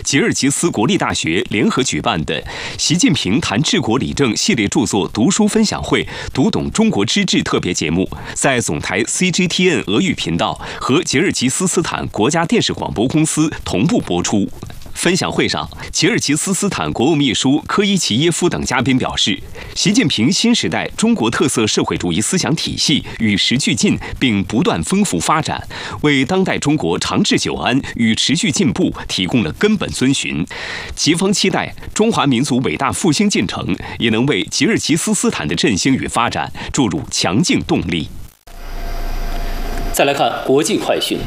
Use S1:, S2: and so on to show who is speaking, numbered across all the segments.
S1: 吉尔吉斯国立大学联合举办的习近平谈治国理政系列著作读书分享会读懂中国之治特别节目，在总台 CGTN 俄语频道和吉尔吉斯斯坦国家电视广播公司同步播出。分享会上，吉尔吉斯斯坦国务秘书科伊齐耶夫等嘉宾表示，习近平新时代中国特色社会主义思想体系与时俱进，并不断丰富发展，为当代中国长治久安与持续进步提供了根本遵循。吉方期待中华民族伟大复兴进程也能为吉尔吉斯斯坦的振兴与发展注入强劲动力。
S2: 再来看国际快讯。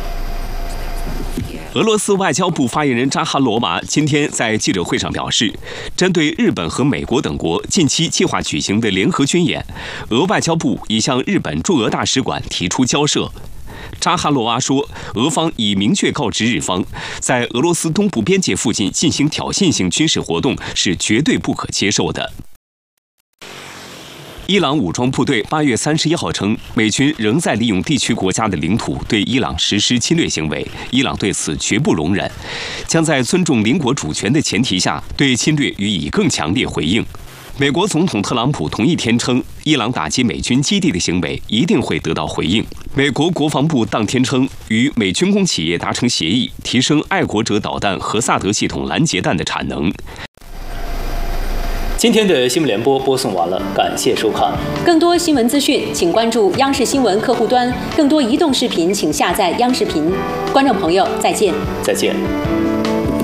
S1: 俄罗斯外交部发言人扎哈罗娃今天在记者会上表示，针对日本和美国等国近期计划举行的联合军演，俄外交部已向日本驻俄大使馆提出交涉。扎哈罗娃说，俄方已明确告知日方，在俄罗斯东部边界附近进行挑衅性军事活动是绝对不可接受的。伊朗武装部队8月31号称，美军仍在利用地区国家的领土对伊朗实施侵略行为，伊朗对此绝不容忍，将在尊重邻国主权的前提下对侵略予以更强烈回应。美国总统特朗普同一天称，伊朗打击美军基地的行为一定会得到回应。美国国防部当天称，与美军工企业达成协议，提升爱国者导弹和萨德系统拦截弹的产能。
S2: 今天的新闻联播播送完了，感谢收看。
S3: 更多新闻资讯，请关注央视新闻客户端；更多移动视频，请下载央视频。观众朋友，再见。
S2: 再见。